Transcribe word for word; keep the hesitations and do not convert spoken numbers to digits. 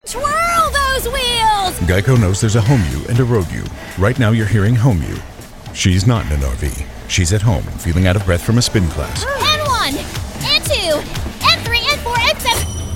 Twirl those wheels! Geico knows there's a home you and a road you. Right now you're hearing home you. She's not in an R V. She's at home, feeling out of breath from a spin class. And one, and two, and three, and four, and seven.